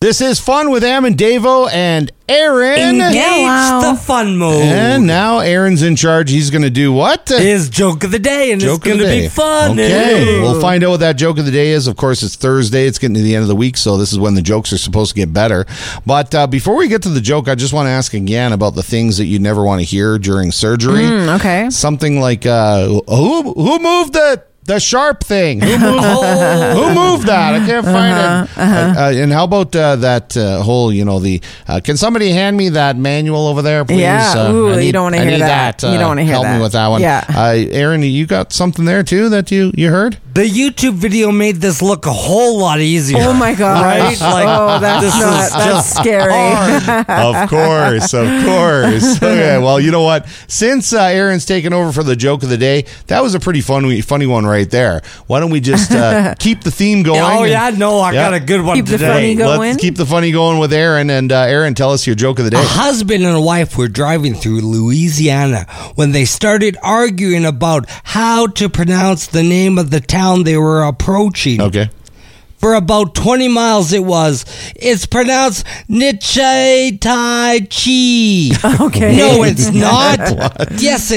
This is Fun with Am and Davo and Aaron. Engage the fun mode. And now Aaron's in charge. He's going to do what? His joke of the day, and it's going to be fun. Okay, we'll find out what that joke of the day is. Of course, it's Thursday. It's getting to the end of the week, so this is when the jokes are supposed to get better. But before we get to the joke, I just want to ask again about the things that you never want to hear during surgery. Okay. Something like, who moved the sharp thing? Who moved that? I can't find it. And how about that whole, can somebody hand me that manual over there, please? Yeah. You don't want to hear that. You don't want to hear help that. Help me with that one. Yeah. Aaron, you got something there too that you heard? The YouTube video made this look a whole lot easier. Oh my God. Right? That's scary. Of course. Okay, well, you know what? Since Aaron's taken over for the joke of the day, that was a pretty funny one right there. Why don't we just keep the theme going? I got a good one keep today. The funny going. Let's keep the funny going with Aaron. And Aaron, tell us your joke of the day. A husband and a wife were driving through Louisiana when they started arguing about how to pronounce the name of the town they were approaching. Okay. For about 20 miles it's pronounced Nichai Tai Chi. Okay. No, it's not. What? Yes,